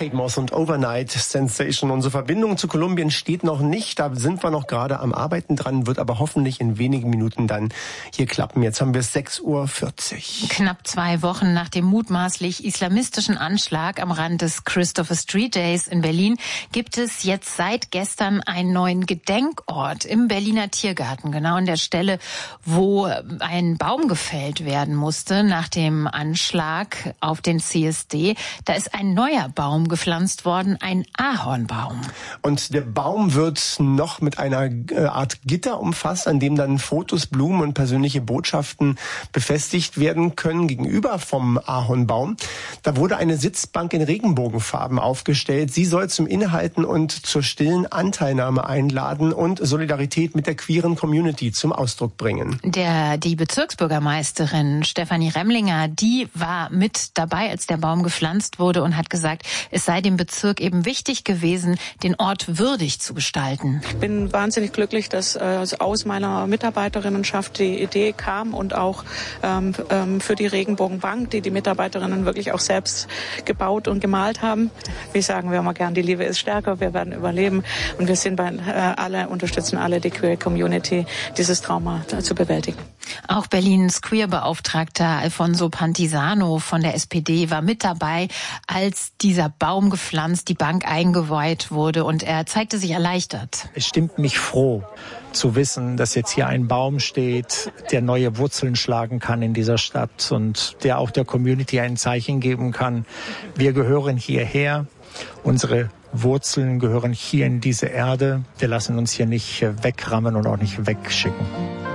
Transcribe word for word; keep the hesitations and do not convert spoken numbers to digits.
Kate Moss und Overnight Sensation. Unsere Verbindung zu Kolumbien steht noch nicht. Da sind wir noch gerade am Arbeiten dran, wird aber hoffentlich in wenigen Minuten dann hier klappen. Jetzt haben wir sechs Uhr vierzig. Knapp zwei Wochen nach dem mutmaßlich islamistischen Anschlag am Rand des Christopher Street Days in Berlin gibt es jetzt seit gestern einen neuen Gedenkort im Berliner Tiergarten. Genau an der Stelle, wo ein Baum gefällt werden musste nach dem Anschlag auf den C S D. Da ist ein neuer Baum gepflanzt worden, ein Ahornbaum. Und der Baum wird noch mit einer Art Gitter umfasst, an dem dann Fotos, Blumen und persönliche Botschaften befestigt werden können gegenüber vom Ahornbaum. Da wurde eine Sitzbank in Regenbogenfarben aufgestellt. Sie soll zum Innehalten und zur stillen Anteilnahme einladen und Solidarität mit der queeren Community zum Ausdruck bringen. Der, die Bezirksbürgermeisterin Stefanie Remlinger, die war mit dabei, als der Baum gepflanzt wurde und hat gesagt, es sei dem Bezirk eben wichtig gewesen, den Ort würdig zu gestalten. Ich bin wahnsinnig glücklich, dass äh, aus meiner Mitarbeiterinnenschaft die Idee kam und auch ähm, für die Regenbogenbank, die die Mitarbeiterinnen wirklich auch selbst gebaut und gemalt haben. Wir sagen wir immer gern, die Liebe ist stärker, wir werden überleben und wir sind bei äh, alle, unterstützen alle die Queer Community, dieses Trauma zu bewältigen. Auch Berlins Queer-Beauftragter Alfonso Pantisano von der S P D war mit dabei, als dieser Baum gepflanzt, die Bank eingeweiht wurde, und er zeigte sich erleichtert. Es stimmt mich froh zu wissen, dass jetzt hier ein Baum steht, der neue Wurzeln schlagen kann in dieser Stadt und der auch der Community ein Zeichen geben kann. Wir gehören hierher, unsere Wurzeln gehören hier in diese Erde. Wir lassen uns hier nicht wegrammen und auch nicht wegschicken.